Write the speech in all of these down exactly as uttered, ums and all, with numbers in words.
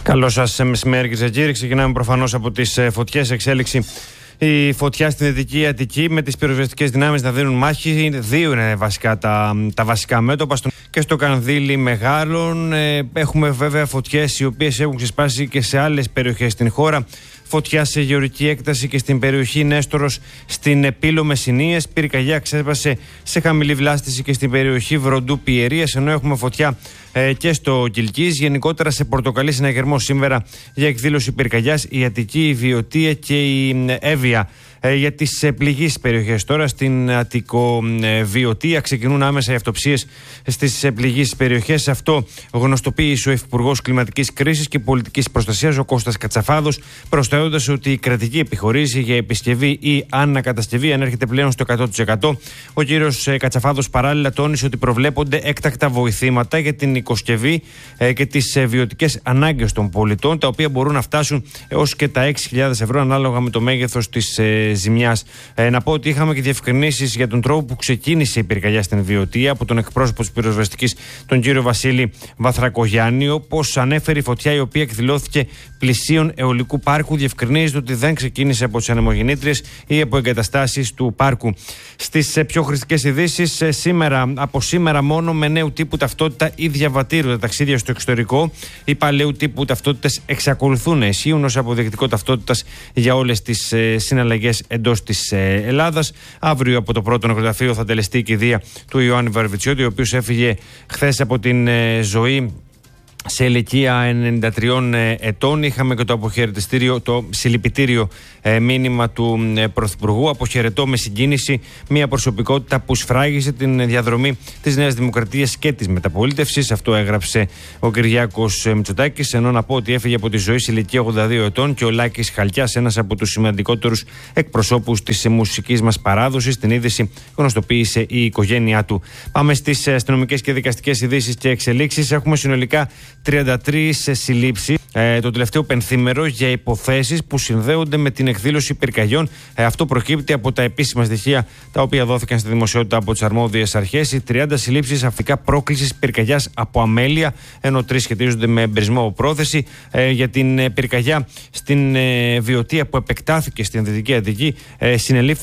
Καλό σας μεσημέρι, κύριε Τζατζήρη. Ξεκινάμε προφανώς από τις φωτιές. Εξέλιξη η φωτιά στην Δυτική Αττική με τις πυροσβεστικές δυνάμεις να δίνουν μάχη. Δύο είναι βασικά τα, τα βασικά μέτωπα. Και στο Κανδύλι Μεγάλων ε, έχουμε βέβαια φωτιές οι οποίες έχουν ξεσπάσει και σε άλλες περιοχές στην χώρα. Φωτιά σε γεωργική έκταση και στην περιοχή Νέστορος στην Πύλο Μεσσηνίες. Πυρκαγιά ξέσπασε σε χαμηλή βλάστηση και στην περιοχή Βροντού Πιερίας, ενώ έχουμε φωτιά ε, και στο Κιλκής. Γενικότερα σε πορτοκαλί συναγερμό σήμερα για εκδήλωση πυρκαγιάς η Αττική, η Βιωτία και η Εύβοια. Ε, για τις ε, πληγείς περιοχές τώρα στην Αττικοβιωτία ξεκινούν άμεσα οι αυτοψίες στις ε, πληγείς περιοχές. Αυτό γνωστοποίησε ο Υφυπουργός Κλιματικής Κρίσης και Πολιτικής Προστασίας, ο Κώστας Κατσαφάδος, προσθέτοντας ότι η κρατική επιχορήγηση για επισκευή ή ανακατασκευή ανέρχεται πλέον στο εκατό τοις εκατό. Ο κύριος ε, Κατσαφάδος παράλληλα τόνισε ότι προβλέπονται έκτακτα βοηθήματα για την οικοσκευή ε, και τις ε, βιωτικές ανάγκες των πολιτών, τα οποία μπορούν να φτάσουν έως και τα έξι χιλιάδες ευρώ ανάλογα με το μέγεθος της ε, ζημιάς. Ε, να πω ότι είχαμε και διευκρινήσεις για τον τρόπο που ξεκίνησε η πυρκαγιά στην Βιωτία από τον εκπρόσωπο της πυροσβεστικής, τον κύριο Βασίλη Βαθρακογιάννη. Όπως ανέφερε, η φωτιά η οποία εκδηλώθηκε πλησίων αιωλικού πάρκου διευκρινίζεται ότι δεν ξεκίνησε από τις ανεμογεννήτριες ή από εγκαταστάσεις του πάρκου. Στις πιο χρηστικές ειδήσεις, σήμερα, από σήμερα μόνο με νέου τύπου ταυτότητα ή διαβατήριο τα ταξίδια στο εξωτερικό ή παλαιού τύπου ταυτότητες εξακολουθούν να ισχύουν ως αποδεικτικό ταυτότητας για όλες τις ε, συναλλαγές εντός της ε, Ελλάδας. Αύριο από το πρώτο νεκροταφείο θα τελεστεί η κηδεία του Ιωάννη Βαρβιτσιώτη, ο οποίος έφυγε χθες από την ε, ζωή σε ηλικία ενενήντα τριών ετών. Είχαμε και το αποχαιρετιστήριο, το συλληπιτήριο ε, μήνυμα του ε, Πρωθυπουργού. Αποχαιρετώ με συγκίνηση μια προσωπικότητα που σφράγισε την διαδρομή της Νέας Δημοκρατίας και της μεταπολίτευσης. Αυτό έγραψε ο Κυριάκος Μητσοτάκης. Ενώ να πω ότι έφυγε από τη ζωή σε ηλικία ογδόντα δύο ετών και ο Λάκης Χαλκιάς, ένας από τους σημαντικότερους εκπροσώπους της μουσικής μας παράδοσης. Την είδηση γνωστοποίησε η οικογένειά του. Πάμε στις αστυνομικές και δικαστικές ειδήσεις και εξελίξεις. Έχουμε συνολικά τριάντα τρεις συλλήψεις ε, το τελευταίο πενθήμερο για υποθέσεις που συνδέονται με την εκδήλωση πυρκαγιών. Ε, αυτό προκύπτει από τα επίσημα στοιχεία τα οποία δόθηκαν στη δημοσιότητα από τις αρμόδιες αρχές. Οι τριάντα συλλήψεις αφικά πρόκλησης πυρκαγιάς από αμέλεια, ενώ τρεις σχετίζονται με εμπρισμό από πρόθεση. Ε, για την ε, πυρκαγιά στην ε, Βιωτία που επεκτάθηκε στην Δυτική Αττική, ε, συνελήφθη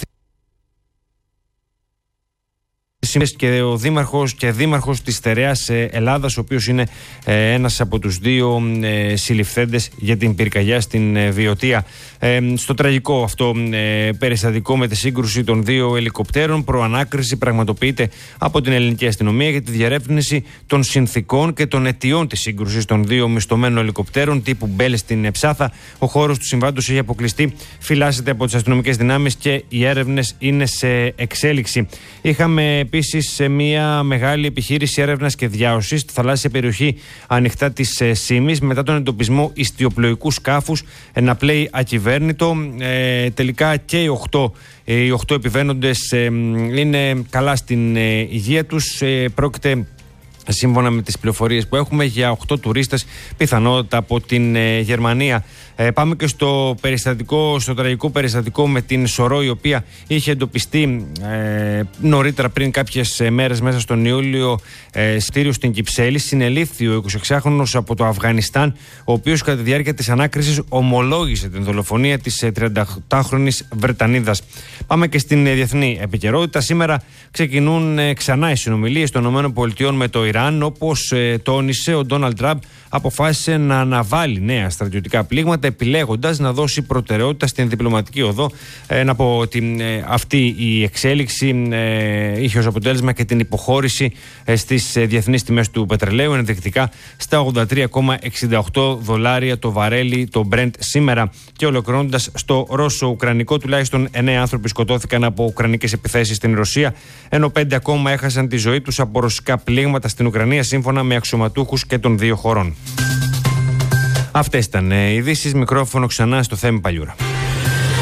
και ο δήμαρχος και δήμαρχος της Στερεάς Ελλάδας, ο οποίος είναι ε, ένας από τους δύο ε, συλληφθέντες για την πυρκαγιά στην ε, Βιωτία. Ε, στο τραγικό αυτό ε, περιστατικό με τη σύγκρουση των δύο ελικοπτέρων, προανάκριση πραγματοποιείται από την ελληνική αστυνομία για τη διερεύνηση των συνθηκών και των αιτιών της σύγκρουσης των δύο μισθωμένων ελικοπτέρων τύπου Μπέλ στην Ψάθα. Ο χώρος του συμβάντος έχει αποκλειστεί, φυλάσσεται από τις αστυνομικές δυνάμεις και οι έρευνες είναι σε εξέλιξη. Είχαμε επίσης σε μια μεγάλη επιχείρηση έρευνας και διάσωσης στη θαλάσσια περιοχή ανοιχτά της ε, Σύμης μετά τον εντοπισμό ιστιοπλοϊκού σκάφους να πλέει ακυβέρνητο. Ε, τελικά και οι οχτώ, ε, οι οχτώ επιβαίνοντες ε, είναι καλά στην ε, υγεία τους. Ε, πρόκειται, σύμφωνα με τις πληροφορίες που έχουμε, για οκτώ τουρίστες, πιθανότατα από την ε, Γερμανία. Ε, πάμε και στο περιστατικό, στο τραγικό περιστατικό με την Σωρό, η οποία είχε εντοπιστεί ε, νωρίτερα πριν κάποιες ε, μέρες μέσα στον Ιούλιο ε, στήριο στην Κυψέλη. Συνελήφθη ο εικοσιεξάχρονος από το Αφγανιστάν, ο οποίος κατά τη διάρκεια της ανάκρισης ομολόγησε την δολοφονία της ε, τριανταοκτάχρονης Βρετανίδας. Πάμε και στην ε, διεθνή επικαιρότητα. Σήμερα ξεκινούν ε, ξανά οι συνομιλίες των ΗΠΑ με το Ιράν. Όπως ε, τόνισε, ο Ντόναλντ Τραμπ αποφάσισε να αναβάλει νέα στρατιωτικά πλήγματα, επιλέγοντας να δώσει προτεραιότητα στην διπλωματική οδό. Ε, να πω ότι ε, αυτή η εξέλιξη ε, είχε ως αποτέλεσμα και την υποχώρηση ε, στις ε, διεθνείς τιμές του πετρελαίου, ενδεικτικά στα ογδόντα τρία κόμμα εξήντα οκτώ δολάρια το βαρέλι το Brent σήμερα. Και ολοκληρώνοντας στο Ρώσο-Ουκρανικό, τουλάχιστον εννέα άνθρωποι σκοτώθηκαν από ουκρανικές επιθέσεις στην Ρωσία, ενώ πέντε ακόμα έχασαν τη ζωή τους από ρωσικά πλήγματα στην Ουκρανία, σύμφωνα με αξιωματούχους και των δύο χωρών. Αυτές ήταν οι ειδήσεις. Μικρόφωνο ξανά στο Θέμη Παλιούρα.